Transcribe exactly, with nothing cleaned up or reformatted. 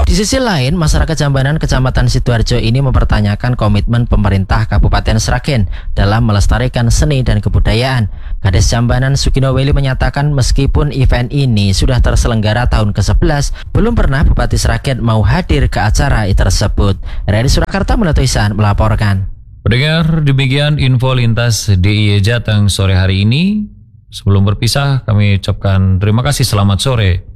Di sisi lain, masyarakat Jambanan Kecamatan Sidoarjo ini mempertanyakan komitmen pemerintah Kabupaten Sragen dalam melestarikan seni dan kebudayaan. Kades Jambanan Sugino Weli menyatakan meskipun event ini sudah terselenggara tahun ke sebelas, belum pernah Bupati Sragen mau hadir ke acara tersebut. R R I Surakarta Melatoisan melaporkan. Pendengar, demikian info lintas D I Y Jateng sore hari ini. Sebelum berpisah, kami ucapkan terima kasih, selamat sore.